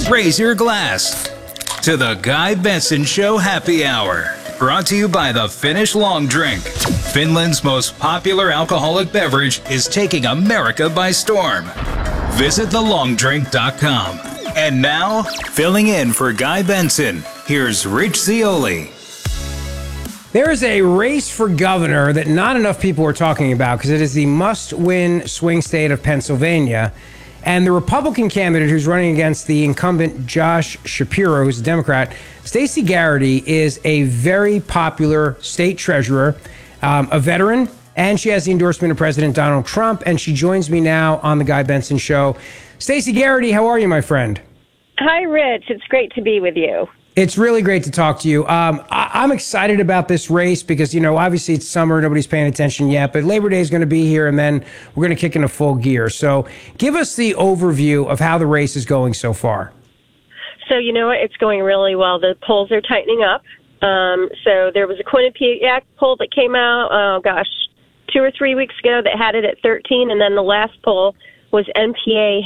Raise your glass to the Guy Benson Show Happy Hour. Brought to you by the Finnish Long Drink. Finland's most popular alcoholic beverage is taking America by storm. Visit thelongdrink.com. And now, filling in for Guy Benson, here's Rich Zeoli. There is a race for governor that not enough people are talking about because it is the must-win swing state of Pennsylvania. And the Republican candidate who's running against the incumbent Josh Shapiro, who's a Democrat, Stacey Garrity, is a very popular state treasurer, a veteran, and she has the endorsement of President Donald Trump. And she joins me now on the Guy Benson Show. Stacey Garrity, how are you, my friend? Hi, Rich. It's great to be with you. It's really great to talk to you. I'm excited about this race because, you know, obviously it's summer, nobody's paying attention yet, but Labor Day is going to be here and then we're going to kick into full gear. So give us the overview of how the race is going so far. So, you know what? It's going really well. The polls are tightening up. So there was a Quinnipiac poll that came out, 2 or 3 weeks ago that had it at 13, and then the last poll was NPA